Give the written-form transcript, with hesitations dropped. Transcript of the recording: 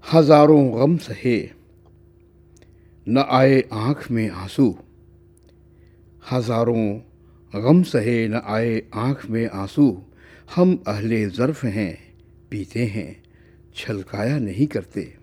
हजारों गम सहे न आए आँख में आंसू। हजारों गम सहे न आए आँख में आंसू। हम अहले ज़र्फ़ हैं, पीते हैं, छलकाया नहीं करते।